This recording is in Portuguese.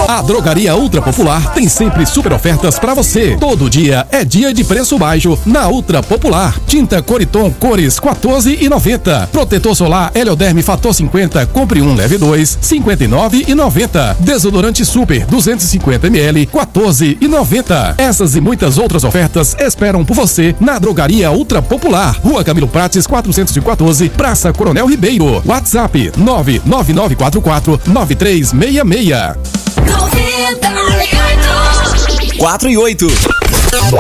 A Drogaria Ultra Popular tem sempre super ofertas para você. Todo dia é dia de preço baixo na Ultra Popular. Tinta Coriton cores 14,90. Protetor solar Helioderme Fator 50, compre um leve 2, 59,90. Desodorante Super 250 ml, 14,90. Essas e muitas outras ofertas esperam por você na Drogaria Ultra Popular. Rua Camilo Prates 414, Praça Coronel Ribeiro. WhatsApp 999449366. 4 e 8.